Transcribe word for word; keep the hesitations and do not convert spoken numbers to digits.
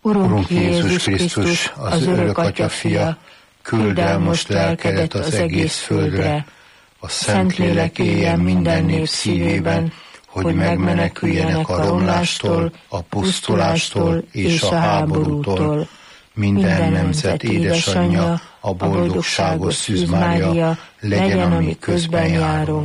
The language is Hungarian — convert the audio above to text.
Urunk Jézus Krisztus, az örök Atya fia, küld el most lelkedet az egész földre, a Szentlélek éljen minden nép szívében, hogy megmeneküljenek a romlástól, a pusztulástól és a háborútól. Minden nemzet édesanyja, a boldogságos Szűz Mária, legyen a mi közben járunk.